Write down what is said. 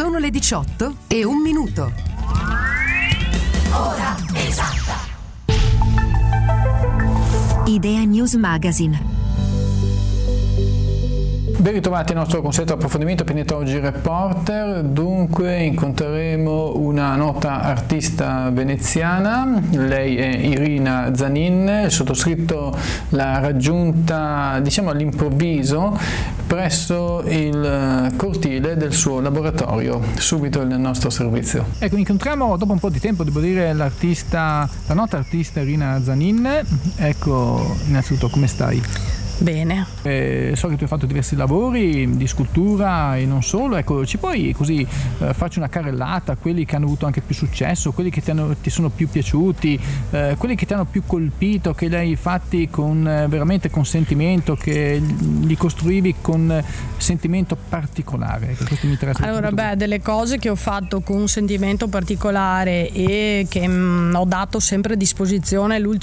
Sono le 18:01. Ora esatta. Idea News Magazine. Ben ritrovati al nostro consueto approfondimento Pianeta Oggi Reporter. Dunque incontreremo una nota artista veneziana, lei è Irina Zanin. Il sottoscritto l'ha raggiunta all'improvviso presso il cortile del suo laboratorio, subito nel nostro servizio. Ecco, incontriamo dopo un po' di tempo, devo dire, la nota artista Irina Zanin. Ecco, innanzitutto come stai? Bene. So che tu hai fatto diversi lavori di scultura e non solo, ecco, ci puoi così farci una carrellata, quelli che hanno avuto anche più successo, quelli che ti sono più piaciuti, quelli che ti hanno più colpito, che li hai fatti veramente con sentimento, che li costruivi con sentimento particolare? Ecco, questo mi interessa. Allora, delle cose che ho fatto con un sentimento particolare e che ho dato sempre a disposizione.